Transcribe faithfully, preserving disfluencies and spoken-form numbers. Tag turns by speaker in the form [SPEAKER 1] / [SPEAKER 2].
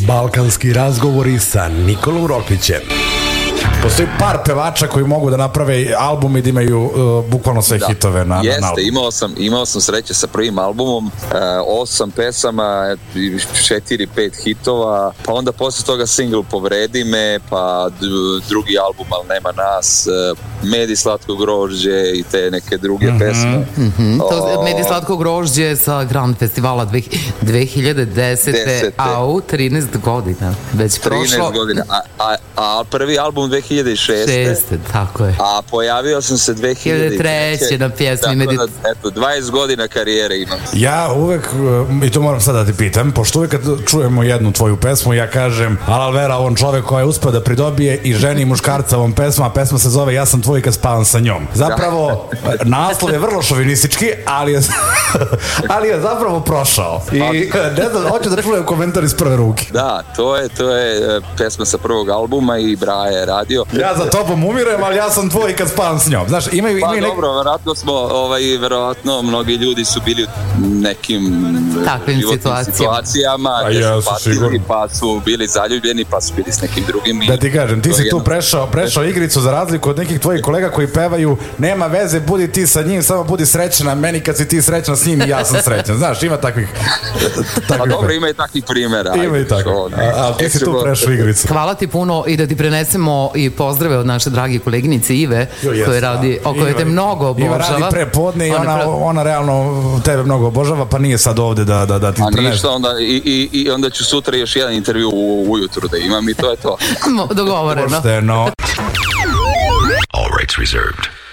[SPEAKER 1] Balkanski razgovori sa Nikolom Roklićem. Postoji par pevača koji mogu da naprave album i da imaju uh, bukvalno sve da. hitove na,
[SPEAKER 2] Jeste,
[SPEAKER 1] na albumu.
[SPEAKER 2] imao sam, imao sam sreće sa prvim albumom, uh, osam pesama, četiri, pet hitova, pa onda posle toga single Povredi me, pa d- drugi album Al nema nas, uh, Medi slatko grožđe i te neke druge mm-hmm. pesme.
[SPEAKER 3] Mm-hmm. To o... Medi slatko grožđe sa Grand Festivala dve hiljade desete. a u trinaest godina već prošlo.
[SPEAKER 2] trinaest godina, a, a, a prvi album dve hiljade šeste.
[SPEAKER 3] šeste, tako je.
[SPEAKER 2] A pojavio sam se dve hiljade treće
[SPEAKER 3] na pjesmi Medit...
[SPEAKER 2] da, eto, dvadeset godina karijere imam.
[SPEAKER 1] Ja uvek, i to moram sad da ti pitam, pošto uvek kad čujemo jednu tvoju pesmu, ja kažem, Alal Vera, on čovek koji je uspeo da pridobije i ženi i muškarca ovom pesmu, a pesma se zove Ja sam tvoj kad spavam sa njom. Zapravo, naslov je vrlo šovinistički, ali je, ali je zapravo prošao. I ne znam, hoću da čujem komentar iz prve ruke.
[SPEAKER 2] Da, to je, to je pesma sa prvog albuma i Braja je radio.
[SPEAKER 1] Ja za tobom umirem, ali ja sam tvoj kad spavam s njom. Znaš, imaju,
[SPEAKER 2] pa
[SPEAKER 1] imaju nek...
[SPEAKER 2] dobro, verovatno smo, ovaj, verovatno mnogi ljudi su bili u nekim
[SPEAKER 3] takvim situacijama,
[SPEAKER 2] situacijama
[SPEAKER 1] pa
[SPEAKER 2] gdje
[SPEAKER 1] ja,
[SPEAKER 2] su patili, pa su bili zaljubljeni, pa su bili s nekim drugim.
[SPEAKER 1] Da ti kažem, ti si jedno... tu prešao, prešao igricu za razliku od nekih tvojih kolega koji pevaju, nema veze, budi ti sa njim, samo budi srećna, meni kad si ti srećna s njim i ja sam srećan. Znaš, ima takvih...
[SPEAKER 2] takvih pa dobro, ima i takvih primjera.
[SPEAKER 1] Ima i tako. A, a ti si tu prešao igricu.
[SPEAKER 3] Hvala ti puno i da ti prenesemo i pozdrave od naše dragi koleginice Ive, koja radi, o kojoj te mnogo obožava.
[SPEAKER 1] Iva radi prepodne i ona, ona, ona realno tebe mnogo obožava, pa nije sad ovde da, da, da ti prenese.
[SPEAKER 2] A ništa, onda, i, i, i onda ću sutra još jedan intervju u, ujutru da imam i to je to.
[SPEAKER 3] Dogovoreno.
[SPEAKER 1] Pošteno.
[SPEAKER 4] All rights reserved.